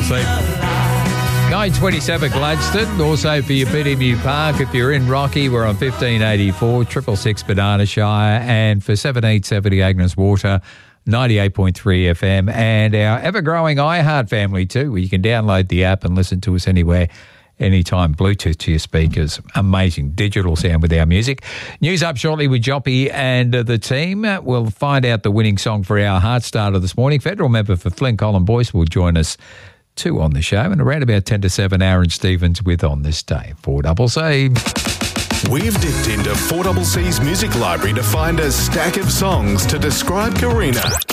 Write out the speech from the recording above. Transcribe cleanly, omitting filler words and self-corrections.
C. 927 Gladstone. Also for your BDMU Park, if you're in Rocky, we're on 1584, 666 Banana Shire, and for 1770 Agnes Water, 98.3 FM, and our ever-growing iHeart family too, where you can download the app and listen to us anywhere, anytime, Bluetooth to your speakers. Amazing digital sound with our music. News up shortly with Joppy and the team. We'll find out the winning song for our Heart Starter this morning. Federal member for Flint, Colin Boyce, will join us too on the show, and around about 10 to 7, Aaron Stevens with On This Day. 4CC. We've dipped into 4CC's music library to find a stack of songs to describe Karina.